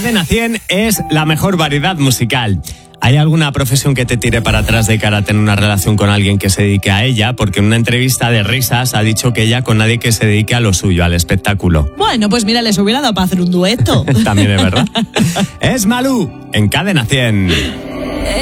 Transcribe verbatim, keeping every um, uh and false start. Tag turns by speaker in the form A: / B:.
A: Cadena cien es la mejor variedad musical. ¿Hay alguna profesión que te tire para atrás de cara a tener una relación con alguien que se dedique a ella? Porque en una entrevista de risas ha dicho que ella con nadie que se dedique a lo suyo, al espectáculo.
B: Bueno, pues mira, les hubiera dado para hacer un dueto.
A: También es verdad. Es Malú en Cadena cien.